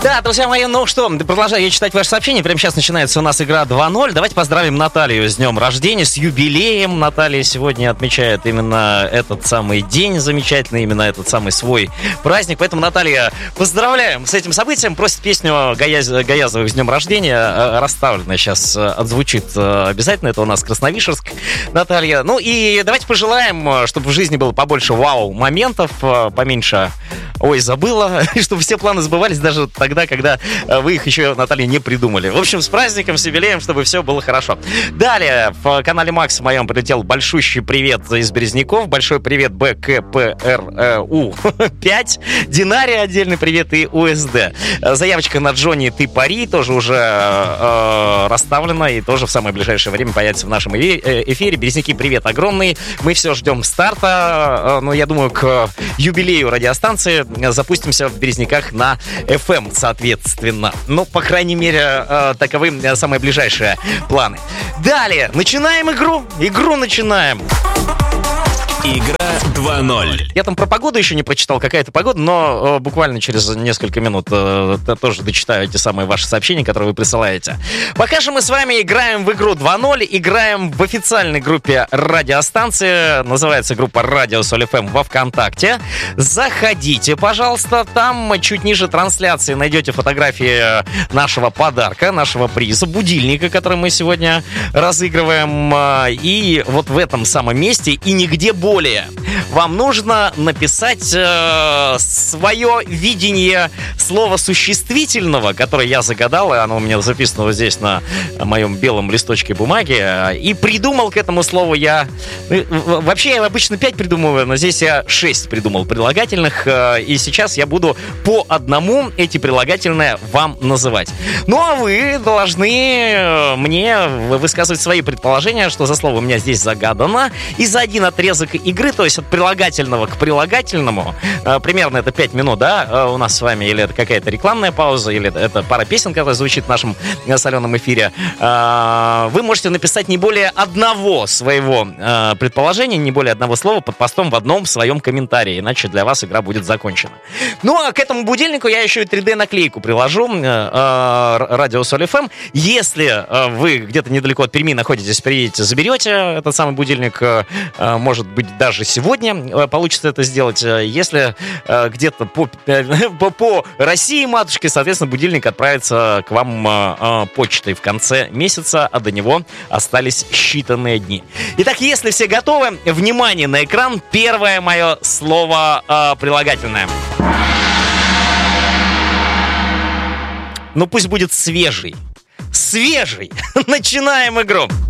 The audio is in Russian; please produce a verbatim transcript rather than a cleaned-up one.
Да, друзья мои, ну что, продолжаю я читать ваши сообщения. Прямо сейчас начинается у нас игра два ноль. Давайте поздравим Наталью с днем рождения, с юбилеем. Наталья сегодня отмечает именно этот самый день замечательный, именно этот самый свой праздник. Поэтому, Наталья, поздравляем с этим событием. Просит песню Гаяз... Гаязовых с днем рождения. Расставленная сейчас отзвучит обязательно. Это у нас Красновишерск, Наталья. Ну и давайте пожелаем, чтобы в жизни было побольше вау-моментов, поменьше «ой, забыла», и чтобы все планы сбывались даже тогда, когда вы их еще, Наталья, не придумали. В общем, с праздником, с юбилеем, чтобы все было хорошо. Далее, в канале Макс моем прилетел большущий привет из Березняков. Большой привет бэ ка пэ эр у пять. Динаре отдельный привет и у эс дэ. Заявочка на Джонни Ты Пари тоже уже э, расставлена и тоже в самое ближайшее время появится в нашем эфире. Березняки, привет огромный. Мы все ждем старта. Ну, я думаю, к юбилею радиостанции запустимся в Березняках на эф эм, соответственно. Ну, по крайней мере, э, таковы самые ближайшие планы. Далее, начинаем игру. Игру начинаем. Игра два ноль. Я там про погоду еще не прочитал, какая-то погода, но э, буквально через несколько минут э, тоже дочитаю эти самые ваши сообщения, которые вы присылаете. Пока же мы с вами играем в игру два ноль, играем в официальной группе радиостанции, называется группа Радио Соль эф эм во ВКонтакте. Заходите, пожалуйста, там чуть ниже трансляции найдете фотографии нашего подарка, нашего приза, будильника, который мы сегодня разыгрываем. И вот в этом самом месте и нигде больше более. Вам нужно написать э, свое видение слова существительного, которое я загадал, и оно у меня записано вот здесь на моем белом листочке бумаги. И придумал к этому слову я... Вообще я обычно пять придумываю, но здесь я шесть придумал прилагательных. Э, и сейчас я буду по одному эти прилагательные вам называть. Ну а вы должны мне высказывать свои предположения, что за слово у меня здесь загадано. И за один отрезок игры, то есть от прилагательного к прилагательному, э, примерно это пять минут, да, э, у нас с вами, или это какая-то рекламная пауза, или это, это пара песен, которая звучит в нашем э, соленом эфире, э, вы можете написать не более одного своего э, предположения, не более одного слова под постом в одном своем комментарии, иначе для вас игра будет закончена. Ну, а к этому будильнику я еще и три дэ-наклейку приложу, э, э, Радио Соль эф эм. Если э, вы где-то недалеко от Перми находитесь, приедете, заберете этот самый будильник, э, э, может быть, даже сегодня получится это сделать. Если э, где-то по, э, по, по России, матушке, соответственно, будильник отправится к вам э, почтой в конце месяца, а до него остались считанные дни. Итак, если все готовы, внимание на экран. Первое мое слово э, прилагательное. Ну, пусть будет свежий. Свежий. Начинаем игру.